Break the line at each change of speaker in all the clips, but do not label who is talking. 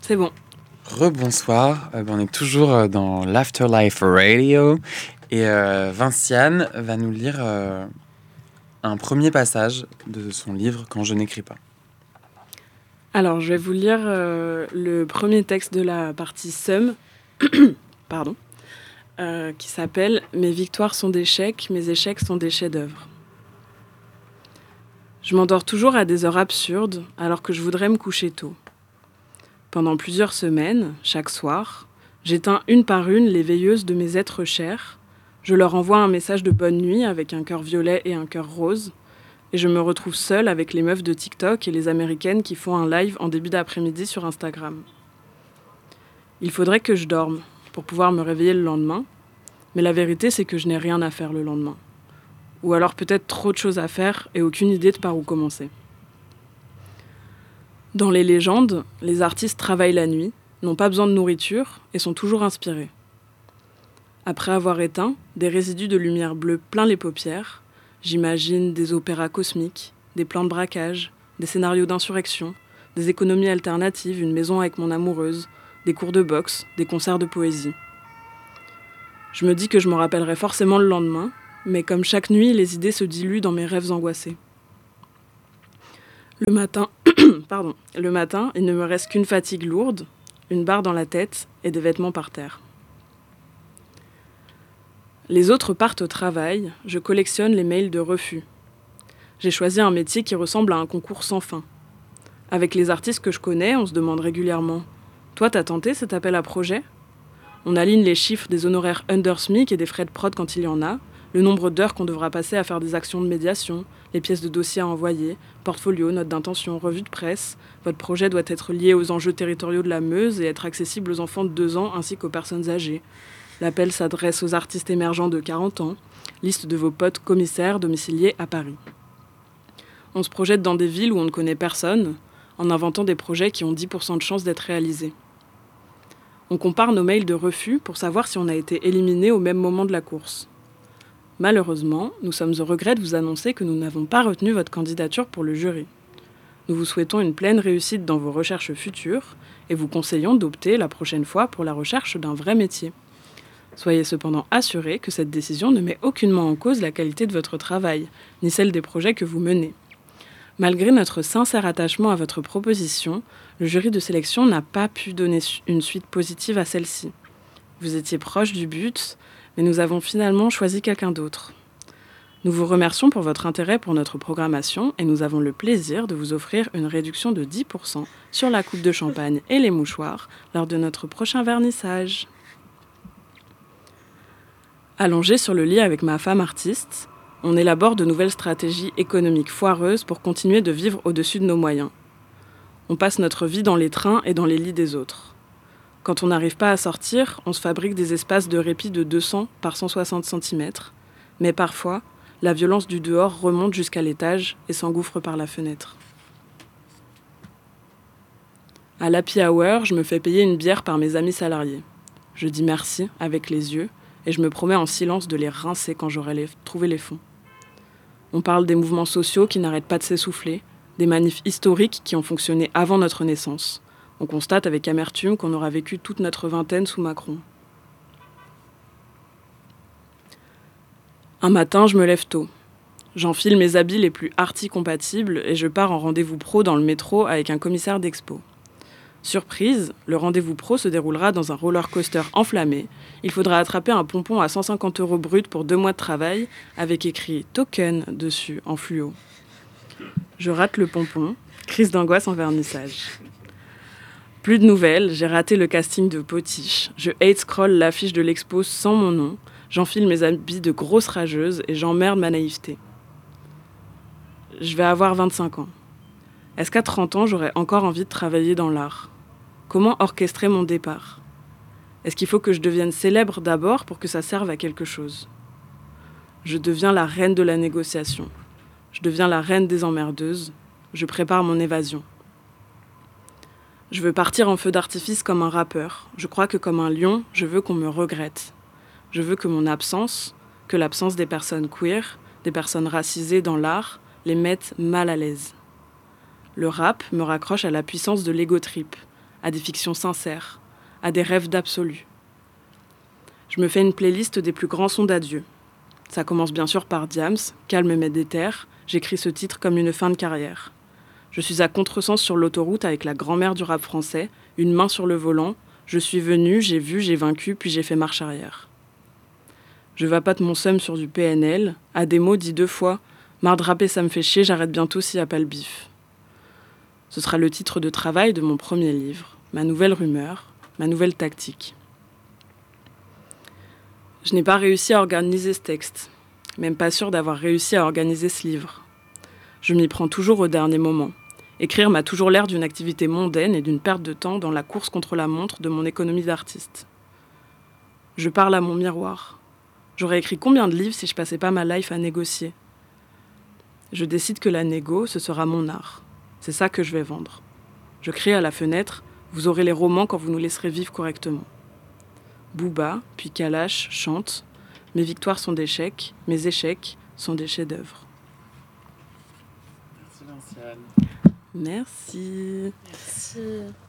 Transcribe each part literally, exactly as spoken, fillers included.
C'est bon.
Rebonsoir, euh, ben, on est toujours euh, dans l'Afterlife Radio et euh, Vinciane va nous lire euh, un premier passage de son livre Quand je n'écris pas.
Alors, je vais vous lire euh, le premier texte de la partie Sum, pardon, euh, qui s'appelle « Mes victoires sont des chèques, mes échecs sont des chefs-d'œuvre ». Je m'endors toujours à des heures absurdes, alors que je voudrais me coucher tôt. Pendant plusieurs semaines, chaque soir, j'éteins une par une les veilleuses de mes êtres chers, je leur envoie un message de bonne nuit avec un cœur violet et un cœur rose, et je me retrouve seule avec les meufs de TikTok et les américaines qui font un live en début d'après-midi sur Instagram. Il faudrait que je dorme pour pouvoir me réveiller le lendemain, mais la vérité c'est que je n'ai rien à faire le lendemain. Ou alors peut-être trop de choses à faire et aucune idée de par où commencer. Dans les légendes, les artistes travaillent la nuit, n'ont pas besoin de nourriture et sont toujours inspirés. Après avoir éteint, des résidus de lumière bleue plein les paupières, j'imagine des opéras cosmiques, des plans de braquage, des scénarios d'insurrection, des économies alternatives, une maison avec mon amoureuse, des cours de boxe, des concerts de poésie. Je me dis que je m'en rappellerai forcément le lendemain, mais comme chaque nuit, les idées se diluent dans mes rêves angoissés. Le matin, pardon, le matin, il ne me reste qu'une fatigue lourde, une barre dans la tête et des vêtements par terre. Les autres partent au travail, je collectionne les mails de refus. J'ai choisi un métier qui ressemble à un concours sans fin. Avec les artistes que je connais, on se demande régulièrement « Toi, t'as tenté cet appel à projet ?» On aligne les chiffres des honoraires under SMIC et des frais de prod quand il y en a, le nombre d'heures qu'on devra passer à faire des actions de médiation, les pièces de dossier à envoyer, portfolio, notes d'intention, revue de presse. Votre projet doit être lié aux enjeux territoriaux de la Meuse et être accessible aux enfants de deux ans ainsi qu'aux personnes âgées. L'appel s'adresse aux artistes émergents de quarante ans. Liste de vos potes commissaires domiciliés à Paris. On se projette dans des villes où on ne connaît personne, en inventant des projets qui ont dix pour cent de chances d'être réalisés. On compare nos mails de refus pour savoir si on a été éliminé au même moment de la course. Malheureusement, nous sommes au regret de vous annoncer que nous n'avons pas retenu votre candidature pour le jury. Nous vous souhaitons une pleine réussite dans vos recherches futures et vous conseillons d'opter la prochaine fois pour la recherche d'un vrai métier. Soyez cependant assurés que cette décision ne met aucunement en cause la qualité de votre travail, ni celle des projets que vous menez. Malgré notre sincère attachement à votre proposition, le jury de sélection n'a pas pu donner une suite positive à celle-ci. Vous étiez proche du but, mais nous avons finalement choisi quelqu'un d'autre. Nous vous remercions pour votre intérêt pour notre programmation et nous avons le plaisir de vous offrir une réduction de dix pour cent sur la coupe de champagne et les mouchoirs lors de notre prochain vernissage. Allongée sur le lit avec ma femme artiste, on élabore de nouvelles stratégies économiques foireuses pour continuer de vivre au-dessus de nos moyens. On passe notre vie dans les trains et dans les lits des autres. Quand on n'arrive pas à sortir, on se fabrique des espaces de répit de deux cents par cent soixante centimètres, mais parfois, la violence du dehors remonte jusqu'à l'étage et s'engouffre par la fenêtre. À l'happy hour, je me fais payer une bière par mes amis salariés. Je dis merci avec les yeux et je me promets en silence de les rincer quand j'aurai les... trouvé les fonds. On parle des mouvements sociaux qui n'arrêtent pas de s'essouffler, des manifs historiques qui ont fonctionné avant notre naissance. On constate avec amertume qu'on aura vécu toute notre vingtaine sous Macron. Un matin, je me lève tôt. J'enfile mes habits les plus arty compatibles et je pars en rendez-vous pro dans le métro avec un commissaire d'expo. Surprise, le rendez-vous pro se déroulera dans un roller coaster enflammé. Il faudra attraper un pompon à cent cinquante euros brut pour deux mois de travail, avec écrit « Token » dessus, en fluo. Je rate le pompon, crise d'angoisse en vernissage. Plus de nouvelles, j'ai raté le casting de Potiche. Je hate-scroll l'affiche de l'expo sans mon nom. J'enfile mes habits de grosse rageuse et j'emmerde ma naïveté. Je vais avoir vingt-cinq ans. Est-ce qu'à trente ans, j'aurais encore envie de travailler dans l'art ? Comment orchestrer mon départ ? Est-ce qu'il faut que je devienne célèbre d'abord pour que ça serve à quelque chose ? Je deviens la reine de la négociation. Je deviens la reine des emmerdeuses. Je prépare mon évasion. Je veux partir en feu d'artifice comme un rappeur. Je crois que comme un lion, je veux qu'on me regrette. Je veux que mon absence, que l'absence des personnes queer, des personnes racisées dans l'art, les mette mal à l'aise. Le rap me raccroche à la puissance de l'ego trip, à des fictions sincères, à des rêves d'absolu. Je me fais une playlist des plus grands sons d'adieu. Ça commence bien sûr par Diams, calme mais déter. J'écris ce titre comme une fin de carrière. Je suis à contresens sur l'autoroute avec la grand-mère du rap français, une main sur le volant. Je suis venu, j'ai vu, j'ai vaincu, puis j'ai fait marche arrière. Je vapote mon seum sur du P N L, à des mots dit deux fois « Marre de rapper, ça me fait chier, j'arrête bientôt s'il n'y a pas le bif ». Ce sera le titre de travail de mon premier livre, ma nouvelle rumeur, ma nouvelle tactique. Je n'ai pas réussi à organiser ce texte, même pas sûr d'avoir réussi à organiser ce livre. Je m'y prends toujours au dernier moment. Écrire m'a toujours l'air d'une activité mondaine et d'une perte de temps dans la course contre la montre de mon économie d'artiste. Je parle à mon miroir. J'aurais écrit combien de livres si je passais pas ma life à négocier ? Je décide que la négo, ce sera mon art. C'est ça que je vais vendre. Je crie à la fenêtre, vous aurez les romans quand vous nous laisserez vivre correctement. Booba, puis Kalash, chante. Mes victoires sont des chèques, mes échecs sont des chefs-d'œuvre.
Merci Vinciane.
Merci.
Merci.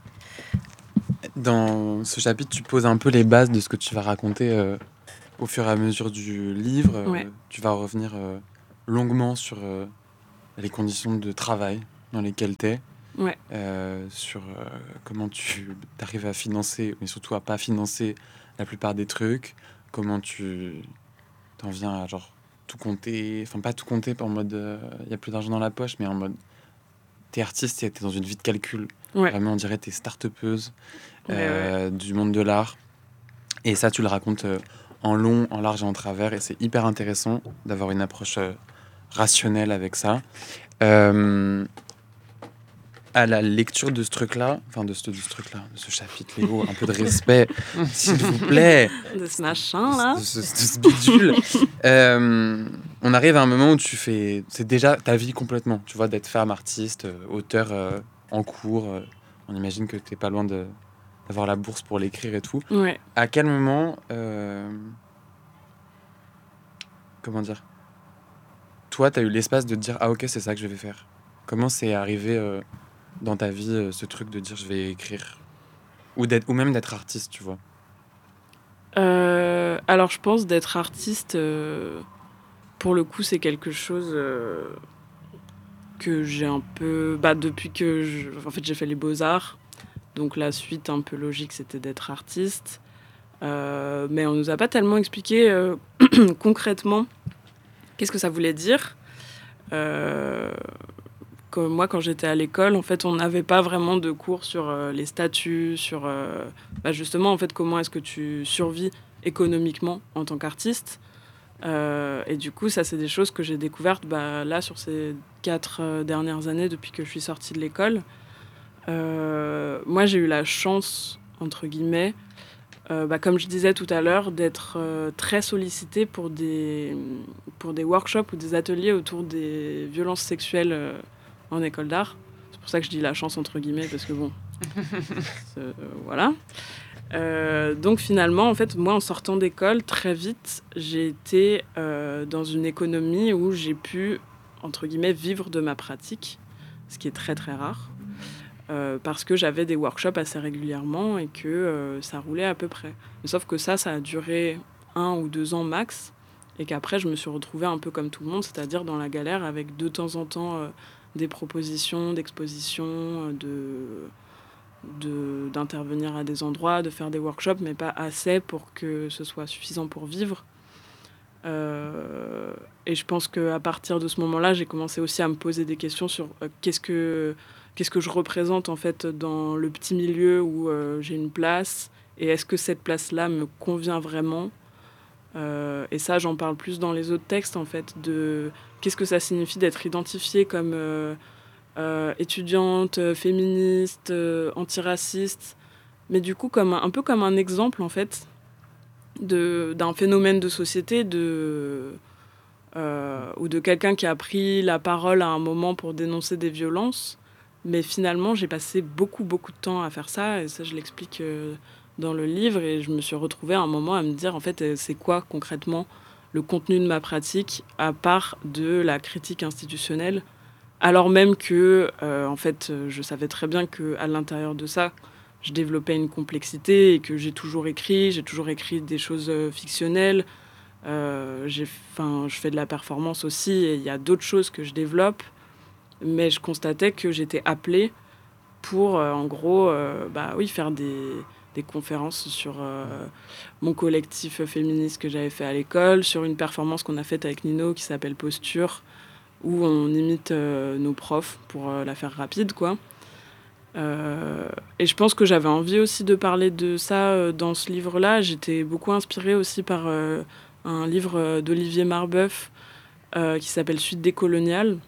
Dans ce chapitre, tu poses un peu les bases de ce que tu vas raconter euh, au fur et à mesure du livre.
Ouais.
Euh, tu vas revenir euh, longuement sur euh, les conditions de travail dans lesquelles tu es.
Ouais.
Euh, sur euh, comment tu arrives à financer, mais surtout à pas financer la plupart des trucs, comment tu t'en viens à genre tout compter, enfin pas tout compter, pas en mode il euh, y a plus d'argent dans la poche, mais en mode t'es artiste et t'es dans une vie de calcul,
Ouais.
vraiment on dirait t'es start-upeuse euh,
Ouais, ouais.
du monde de l'art, et ça tu le racontes euh, en long, en large et en travers, et c'est hyper intéressant d'avoir une approche euh, rationnelle avec ça. Euh, à la lecture de ce truc-là, enfin de ce, de ce truc-là, de ce chapitre, Léo, un peu de respect, s'il vous plaît,
De ce machin là.
de ce, de ce bidule. euh, on arrive à un moment où tu fais, c'est déjà ta vie complètement, tu vois, d'être femme, artiste, euh, auteur euh, en cours. Euh, on imagine que t'es pas loin de, d'avoir la bourse pour l'écrire et tout.
Ouais.
À quel moment, euh, comment dire, toi, t'as eu l'espace de te dire ah ok, c'est ça que je vais faire. Comment c'est arrivé euh, dans ta vie, euh, ce truc de dire je vais écrire, ou, d'être, ou même d'être artiste, tu vois.
Euh, alors je pense d'être artiste, euh, pour le coup, c'est quelque chose euh, que j'ai un peu... Bah, depuis que je... En fait, j'ai fait les beaux-arts, donc la suite un peu logique, c'était d'être artiste. Euh, mais on nous a pas tellement expliqué euh, concrètement qu'est-ce que ça voulait dire. Euh, comme moi, quand j'étais à l'école, en fait, on n'avait pas vraiment de cours sur euh, les statuts, sur euh, bah, justement, en fait, comment est-ce que tu survis économiquement en tant qu'artiste. Euh, et du coup, ça, c'est des choses que j'ai découvertes bah, là, sur ces quatre euh, dernières années, depuis que je suis sortie de l'école. Euh, moi, j'ai eu la chance, entre guillemets, euh, bah, comme je disais tout à l'heure, d'être euh, très sollicitée pour des, pour des workshops ou des ateliers autour des violences sexuelles euh, en école d'art. C'est pour ça que je dis la chance, entre guillemets, parce que bon, euh, voilà. Euh, donc finalement, en fait, moi, en sortant d'école, très vite, j'ai été euh, dans une économie où j'ai pu, entre guillemets, vivre de ma pratique, ce qui est très très rare, euh, parce que j'avais des workshops assez régulièrement et que euh, ça roulait à peu près. Mais sauf que ça, ça a duré un ou deux ans max, et qu'après, je me suis retrouvée un peu comme tout le monde, c'est-à-dire dans la galère, avec de temps en temps euh, des propositions d'expositions, de... De, d'intervenir à des endroits, de faire des workshops, mais pas assez pour que ce soit suffisant pour vivre. Euh, et je pense qu'à partir de ce moment-là, j'ai commencé aussi à me poser des questions sur euh, qu'est-ce que, qu'est-ce que je représente en fait dans le petit milieu où euh, j'ai une place, et est-ce que cette place-là me convient vraiment. Euh, et ça, j'en parle plus dans les autres textes, en fait, de qu'est-ce que ça signifie d'être identifié comme... Euh, Euh, étudiante, euh, féministe, euh, antiraciste, mais du coup comme un, un peu comme un exemple en fait de, d'un phénomène de société de, euh, ou de quelqu'un qui a pris la parole à un moment pour dénoncer des violences, mais finalement j'ai passé beaucoup beaucoup de temps à faire ça, et ça je l'explique euh, dans le livre, et je me suis retrouvée à un moment à me dire en fait c'est quoi concrètement le contenu de ma pratique à part de la critique institutionnelle. Alors même que, euh, en fait, je savais très bien qu'à l'intérieur de ça, je développais une complexité et que j'ai toujours écrit, j'ai toujours écrit des choses euh, fictionnelles. Euh, j'ai, enfin, je fais de la performance aussi et il y a d'autres choses que je développe. Mais je constatais que j'étais appelée pour, euh, en gros, euh, bah oui, faire des, des conférences sur euh, mon collectif féministe que j'avais fait à l'école, sur une performance qu'on a faite avec Nino qui s'appelle Posture, où on imite euh, nos profs pour euh, la faire rapide, quoi. Euh, et je pense que j'avais envie aussi de parler de ça euh, dans ce livre-là. J'étais beaucoup inspirée aussi par euh, un livre euh, d'Olivier Marbeuf euh, qui s'appelle Suite décoloniale.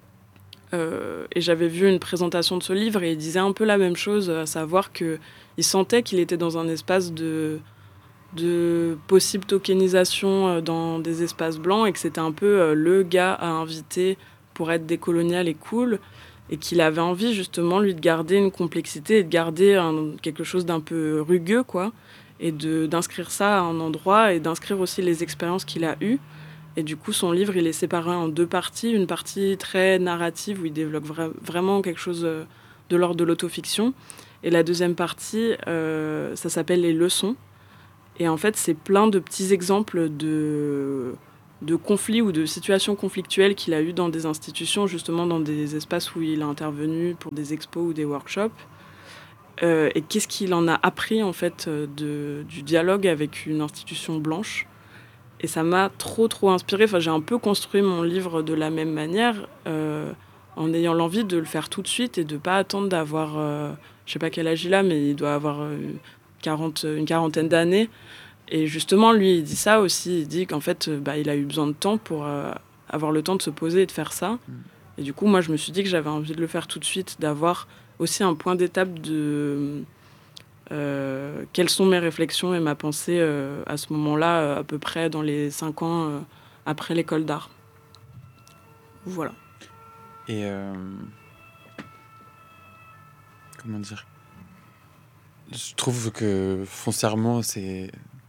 Euh, et j'avais vu une présentation de ce livre et il disait un peu la même chose, à savoir qu'il sentait qu'il était dans un espace de, de possible tokenisation euh, dans des espaces blancs et que c'était un peu euh, le gars à inviter pour être décolonial et cool, et qu'il avait envie justement, lui, de garder une complexité et de garder un, quelque chose d'un peu rugueux, quoi, et de, d'inscrire ça à un endroit et d'inscrire aussi les expériences qu'il a eues. Et du coup, son livre, il est séparé en deux parties. Une partie très narrative, où il développe vra- vraiment quelque chose euh, de l'ordre de l'autofiction. Et la deuxième partie, euh, ça s'appelle Les leçons. Et en fait, c'est plein de petits exemples de, de conflits ou de situations conflictuelles qu'il a eues dans des institutions, justement dans des espaces où il a intervenu pour des expos ou des workshops. Euh, et qu'est-ce qu'il en a appris, en fait, de, du dialogue avec une institution blanche. Et ça m'a trop, trop inspirée. Enfin, j'ai un peu construit mon livre de la même manière, euh, en ayant l'envie de le faire tout de suite et de ne pas attendre d'avoir... Euh, je sais pas quel âge il a, mais il doit avoir euh, quarante, une quarantaine d'années. Et justement, lui, il dit ça aussi. Il dit qu'en fait, euh, bah, il a eu besoin de temps pour euh, avoir le temps de se poser et de faire ça.
Mm.
Et du coup, moi, je me suis dit que j'avais envie de le faire tout de suite, d'avoir aussi un point d'étape de... Euh, quelles sont mes réflexions et ma pensée euh, à ce moment-là, euh, à peu près dans les cinq ans euh, après l'école d'art. Voilà.
Et euh, comment dire? Je trouve que foncièrement, c'est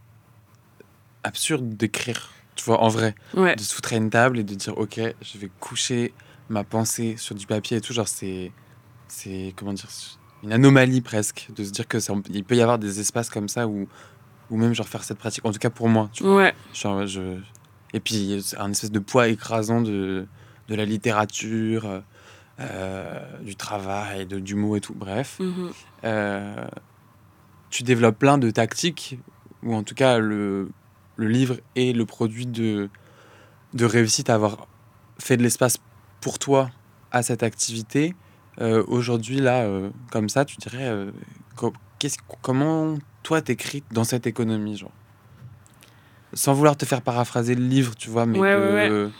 absurde d'écrire, tu vois, en vrai,
Ouais.
de se foutre à une table et de dire, ok, je vais coucher ma pensée sur du papier et tout. Genre, c'est, c'est comment dire, une anomalie presque de se dire que ça, il peut y avoir des espaces comme ça où, ou même genre faire cette pratique. En tout cas pour moi, tu vois.
Ouais.
Genre, je... Et puis c'est un espèce de poids écrasant de, de la littérature, euh, du travail, de, du mot et tout. Bref,
Mhm.
euh, tu développes plein de tactiques, ou en tout cas le, le livre est le produit de, de réussite à avoir fait de l'espace pour toi à cette activité. Euh, aujourd'hui, là, euh, comme ça, tu dirais, euh, co- qu'est-ce, comment toi t'écris dans cette économie, genre? Sans vouloir te faire paraphraser le livre, tu vois, mais
Ouais, ouais, ouais.
de...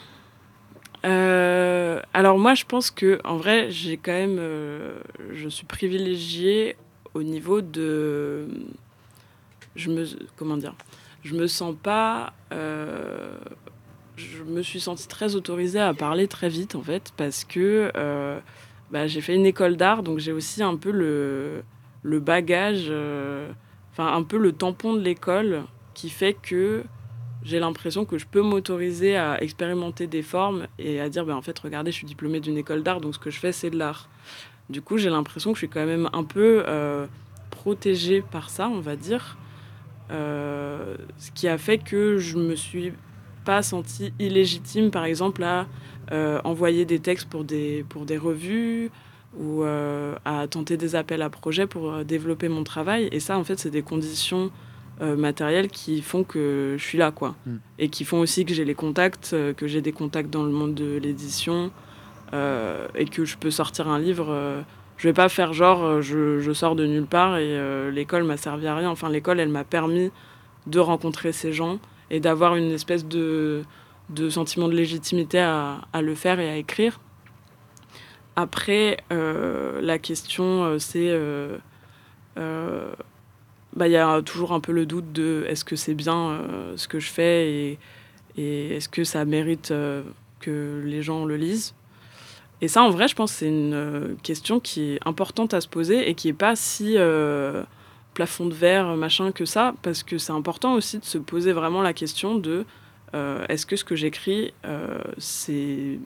Euh, alors moi, je pense que en vrai, j'ai quand même, euh, je suis privilégiée au niveau de, je me, comment dire, je me sens pas, euh, je me suis sentie très autorisée à parler très vite en fait, parce que euh, bah, j'ai fait une école d'art, donc j'ai aussi un peu le, le bagage, euh, enfin un peu le tampon de l'école qui fait que j'ai l'impression que je peux m'autoriser à expérimenter des formes et à dire, ben, en fait, regardez, je suis diplômée d'une école d'art, donc ce que je fais, c'est de l'art. Du coup, j'ai l'impression que je suis quand même un peu euh, protégée par ça, on va dire. Euh, ce qui a fait que je me suis pas sentie illégitime, par exemple, à euh, envoyer des textes pour des, pour des revues ou euh, à tenter des appels à projets pour euh, développer mon travail. Et ça, en fait, c'est des conditions euh, matérielles qui font que je suis là, quoi.
Mm.
Et qui font aussi que j'ai les contacts, euh, que j'ai des contacts dans le monde de l'édition euh, et que je peux sortir un livre. Euh, je vais pas faire genre, euh, je, je sors de nulle part et euh, l'école m'a servi à rien. Enfin, l'école, elle m'a permis de rencontrer ces gens et d'avoir une espèce de, de sentiment de légitimité à, à le faire et à écrire. Après, euh, la question, euh, c'est... Euh, euh, bah, y a toujours un peu le doute de est-ce que c'est bien euh, ce que je fais et, et est-ce que ça mérite euh, que les gens le lisent. Et ça, en vrai, je pense que c'est une euh, question qui est importante à se poser et qui n'est pas si euh, plafond de verre, machin, que ça, parce que c'est important aussi de se poser vraiment la question de euh, est-ce que ce que j'écris, euh, c'est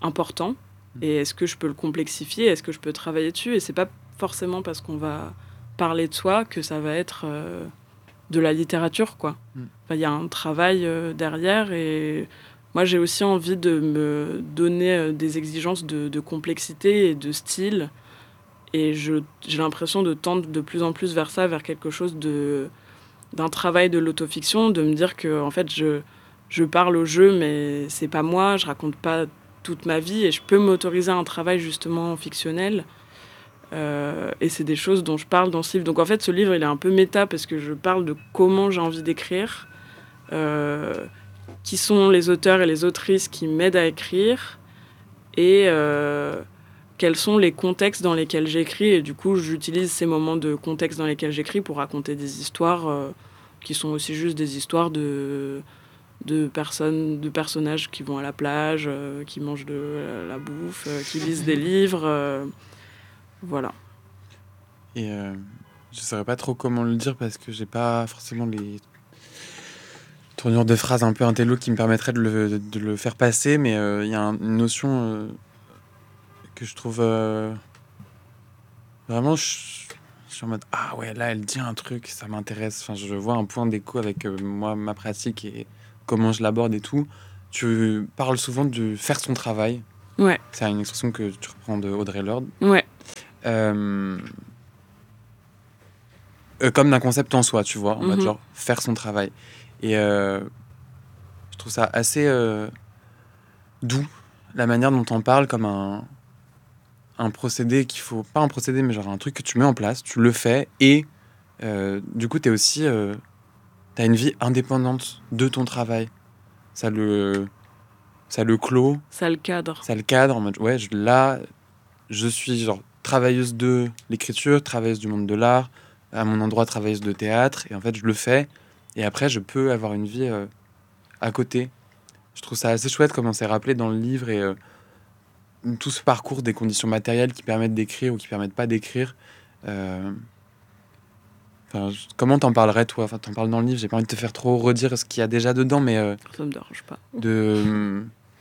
important et est-ce que je peux le complexifier, est-ce que je peux travailler dessus. Et c'est pas forcément parce qu'on va parler de soi que ça va être euh, de la littérature, quoi.
Mm.
Enfin, y a un travail euh, derrière et moi, j'ai aussi envie de me donner euh, des exigences de, de complexité et de style. Et je, j'ai l'impression de tendre de plus en plus vers ça, vers quelque chose de, d'un travail de l'autofiction, de me dire que en fait, je, je parle au jeu, mais c'est pas moi, je raconte pas toute ma vie et je peux m'autoriser un travail justement fictionnel. Euh, et c'est des choses dont je parle dans ce livre. Donc en fait, ce livre, il est un peu méta parce que je parle de comment j'ai envie d'écrire. Euh, qui sont les auteurs et les autrices qui m'aident à écrire et euh, quels sont les contextes dans lesquels j'écris. Et du coup, j'utilise ces moments de contexte dans lesquels j'écris pour raconter des histoires euh, qui sont aussi juste des histoires de, de personnes, de personnages qui vont à la plage, euh, qui mangent de la, la bouffe, euh, qui lisent des livres. Euh, voilà.
Et euh, je saurais pas trop comment le dire parce que j'ai pas forcément les tournures de phrases un peu intello qui me permettraient de le, de le faire passer, mais il euh, y a un, une notion euh, que je trouve euh, vraiment. Je, je suis en mode ah ouais, là elle dit un truc, ça m'intéresse. Enfin, je vois un point d'écho avec euh, moi, ma pratique et comment je l'aborde et tout. Tu parles souvent de faire son travail.
Ouais.
C'est une expression que tu reprends de Audre Lorde.
Ouais.
Euh, euh, comme d'un concept en soi, tu vois, en mode
Mm-hmm.
genre faire son travail. Et euh, je trouve ça assez euh, doux, la manière dont on parle comme un, un procédé qu'il faut... Pas un procédé, mais genre un truc que tu mets en place, tu le fais, et euh, du coup, t'es aussi... Euh, t'as une vie indépendante de ton travail. Ça le... Ça le clôt.
Ça le cadre.
Ça le cadre, en mode, ouais, je, là, je suis genre travailleuse de l'écriture, travailleuse du monde de l'art, à mon endroit travailleuse de théâtre, et en fait, je le fais, et après, je peux avoir une vie euh, à côté. Je trouve ça assez chouette comment c'est rappelé dans le livre et euh, tout ce parcours des conditions matérielles qui permettent d'écrire ou qui permettent pas d'écrire. Euh... Enfin, je... Comment t'en parlerais toi? Enfin, t'en parles dans le livre. J'ai pas envie de te faire trop redire ce qu'il y a déjà dedans, mais euh,
Ça me dérange pas.
de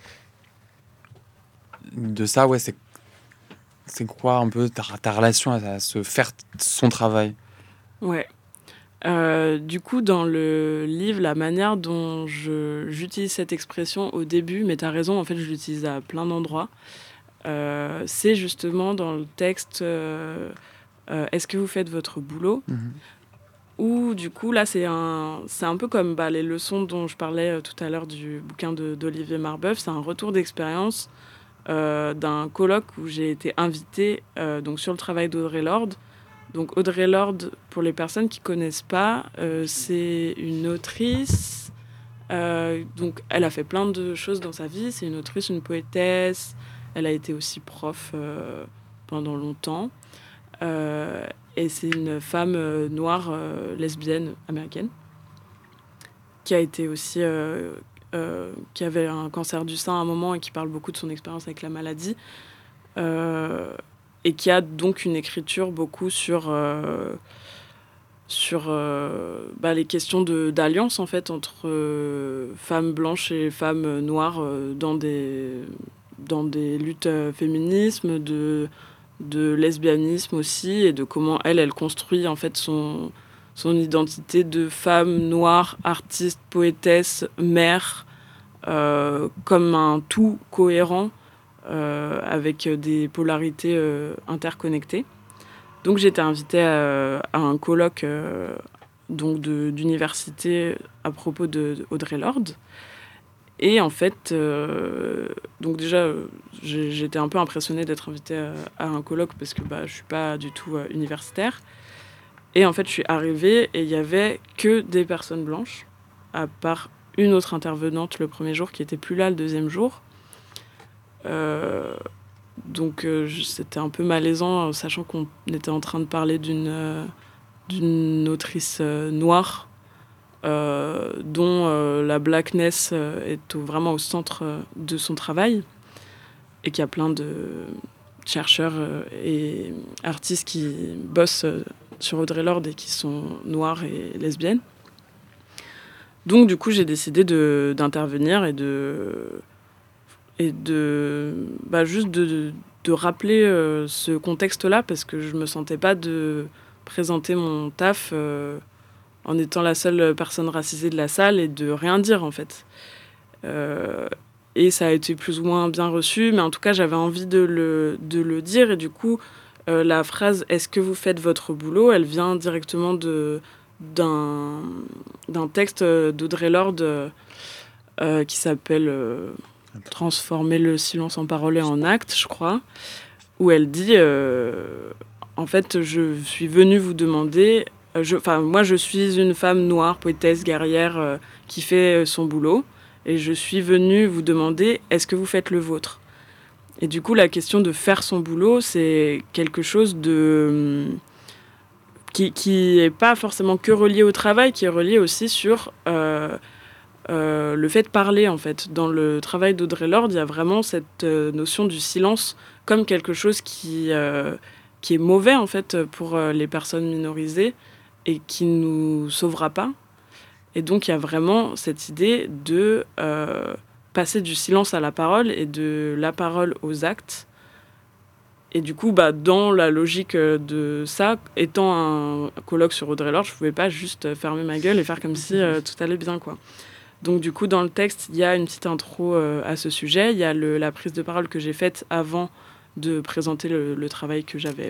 de ça, ouais, c'est c'est quoi un peu ta, ta relation à, à se faire son travail?
Ouais. Euh, du coup, dans le livre, la manière dont je, j'utilise cette expression au début, mais tu as raison, en fait, je l'utilise à plein d'endroits, euh, c'est justement dans le texte euh, euh, Est-ce que vous faites votre boulot
Mmh.
Ou du coup, là, c'est un, c'est un peu comme bah, les leçons dont je parlais euh, tout à l'heure du bouquin de, d'Olivier Marbeuf. C'est un retour d'expérience euh, d'un colloque où j'ai été invitée euh, donc, sur le travail d'Audre Lorde. Donc Audre Lorde, pour les personnes qui ne connaissent pas, euh, c'est une autrice. Euh, donc elle a fait plein de choses dans sa vie. C'est une autrice, une poétesse. Elle a été aussi prof euh, pendant longtemps. Euh, et c'est une femme euh, noire, euh, lesbienne, américaine, qui a été aussi... Euh, euh, qui avait un cancer du sein à un moment et qui parle beaucoup de son expérience avec la maladie. Euh, et qui a donc une écriture beaucoup sur, euh, sur euh, bah, les questions de, d'alliance en fait, entre euh, femmes blanches et femmes noires euh, dans, des, dans des luttes euh, féminisme, de, de lesbianisme aussi, et de comment elle, elle construit en fait son, son identité de femme noire, artiste, poétesse, mère, euh, comme un tout cohérent. Euh, avec des polarités euh, interconnectées. Donc j'étais invitée à, à un colloque euh, donc de, d'université à propos de, de Audre Lorde. Et en fait, euh, donc déjà, j'ai, j'étais un peu impressionnée d'être invitée à, à un colloque parce que bah, je ne suis pas du tout euh, universitaire. Et en fait, je suis arrivée et il n'y avait que des personnes blanches, à part une autre intervenante le premier jour qui n'était plus là le deuxième jour. Euh, donc euh, c'était un peu malaisant, sachant qu'on était en train de parler d'une, euh, d'une autrice euh, noire euh, dont euh, la blackness euh, est au, vraiment au centre euh, de son travail et qu'il y a plein de chercheurs euh, et artistes qui bossent euh, sur Audre Lorde et qui sont noirs et lesbiennes. Donc du coup j'ai décidé de, d'intervenir et de... et de bah, juste de, de, de rappeler euh, ce contexte-là parce que je me sentais pas de présenter mon taf euh, en étant la seule personne racisée de la salle et de rien dire, en fait. Euh, et ça a été plus ou moins bien reçu, mais en tout cas, j'avais envie de le, de le dire. Et du coup, euh, la phrase « Est-ce que vous faites votre boulot ?» elle vient directement de, d'un, d'un texte d'Audre Lorde euh, qui s'appelle euh, « Transformer le silence en parole et en acte », je crois, où elle dit euh, « En fait, je suis venue vous demander... Je, enfin, moi, je suis une femme noire, poétesse, guerrière, euh, qui fait son boulot. Et je suis venue vous demander, est-ce que vous faites le vôtre ?» Et du coup, la question de faire son boulot, c'est quelque chose de... qui, qui est pas forcément que relié au travail, qui est relié aussi sur euh, euh, le fait de parler, en fait. Dans le travail d'Audre Lorde, il y a vraiment cette euh, notion du silence comme quelque chose qui, euh, qui est mauvais, en fait, pour euh, les personnes minorisées et qui nous sauvera pas. Et donc, il y a vraiment cette idée de euh, passer du silence à la parole et de la parole aux actes. Et du coup, bah, dans la logique de ça, étant un colloque sur Audre Lorde, je ne pouvais pas juste fermer ma gueule et faire comme si euh, tout allait bien, quoi. Donc, du coup, dans le texte, il y a une petite intro euh, à ce sujet. Il y a le, la prise de parole que j'ai faite avant de présenter le, le travail que j'avais